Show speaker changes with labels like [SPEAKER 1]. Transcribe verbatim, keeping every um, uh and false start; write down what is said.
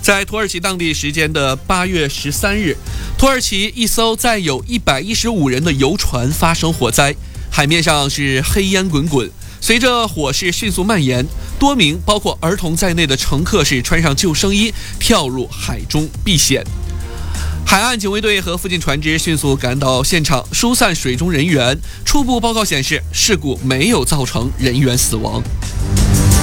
[SPEAKER 1] 在土耳其当地时间的八月十三日，土耳其一艘载有一百一十五人的游船发生火灾，海面上是黑烟滚滚。随着火势迅速蔓延，多名包括儿童在内的乘客是穿上救生衣跳入海中避险。海岸警卫队和附近船只迅速赶到现场疏散水中人员。初步报告显示，事故没有造成人员死亡。